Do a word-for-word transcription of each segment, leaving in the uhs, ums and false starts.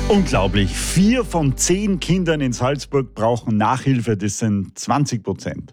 Unglaublich. Vier von zehn Kindern in Salzburg brauchen Nachhilfe. Das sind zwanzig Prozent.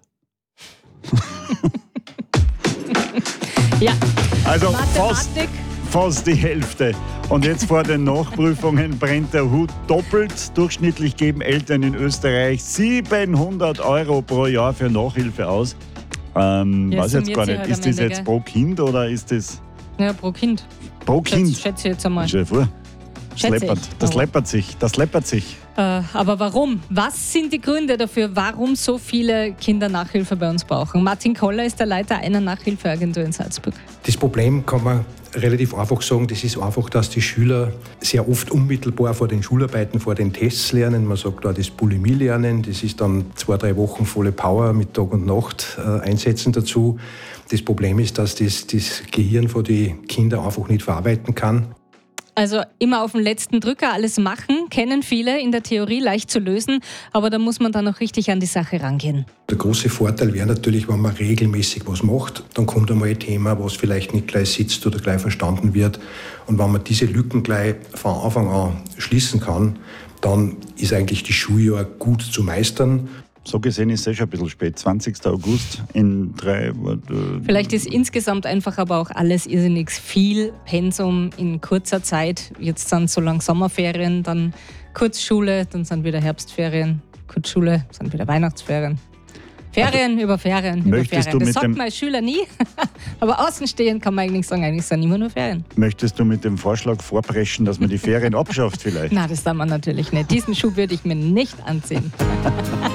Ja, Also fast, Mathematik. fast die Hälfte. Und jetzt vor den Nachprüfungen brennt der Hut doppelt. Durchschnittlich geben Eltern in Österreich siebenhundert Euro pro Jahr für Nachhilfe aus. Ähm, Ja, weiß jetzt summiert gar sich nicht, halt ist am das Ende, jetzt gell? pro Kind oder ist das Ja, pro Kind. pro Kind? Das schätze ich jetzt einmal. Stell dir vor. Das Schätze läppert, ich. das Aber- läppert sich, das läppert sich. Äh, aber warum? Was sind die Gründe dafür, warum so viele Kinder Nachhilfe bei uns brauchen? Martin Koller ist der Leiter einer Nachhilfeagentur in Salzburg. Das Problem kann man relativ einfach sagen, das ist einfach, dass die Schüler sehr oft unmittelbar vor den Schularbeiten, vor den Tests lernen. Man sagt da das Bulimie-Lernen, das ist dann zwei, drei Wochen volle Power mit Tag und Nacht äh, einsetzen dazu. Das Problem ist, dass das, das Gehirn von den Kindern einfach nicht verarbeiten kann. Also immer auf den letzten Drücker alles machen, kennen viele in der Theorie leicht zu lösen, aber da muss man dann auch richtig an die Sache rangehen. Der große Vorteil wäre natürlich, wenn man regelmäßig was macht, dann kommt einmal ein Thema, was vielleicht nicht gleich sitzt oder gleich verstanden wird. Und wenn man diese Lücken gleich von Anfang an schließen kann, dann ist eigentlich das Schuljahr gut zu meistern. So gesehen ist es eh schon ein bisschen spät. zwanzigster August in drei... Äh, Vielleicht ist insgesamt einfach aber auch alles irrsinnig viel Pensum in kurzer Zeit. Jetzt sind so lang Sommerferien, dann Kurzschule, dann sind wieder Herbstferien, Kurzschule, dann wieder Weihnachtsferien. Ferien Also, über Ferien über möchtest Ferien. du Das mit sagt dem- man als Schüler nie, aber außenstehend kann man eigentlich sagen, eigentlich sind immer nur Ferien. Möchtest du mit dem Vorschlag vorpreschen, dass man die Ferien abschafft vielleicht? Na, das darf man natürlich nicht. Diesen Schuh würde ich mir nicht anziehen.